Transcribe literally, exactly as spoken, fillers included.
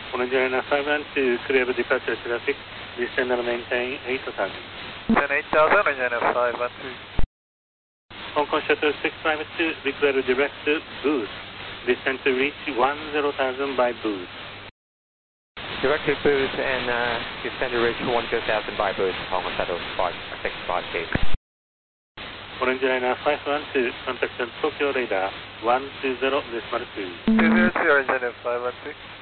Orange Liner five one two, clear departure traffic, descend and maintain eight thousand. Then eight thousand, Orange Liner five one two. Hong Kong Shuttle six five two, require direct to booth, descend to reach one zero thousand by booth. Direct to booth and uh, descend to reach one zero thousand by booth, Hong Kong Shuttle six five two. Orange Liner five one two, contact Tokyo radar one two zero decimal two. two zero two, Orange Liner five one two.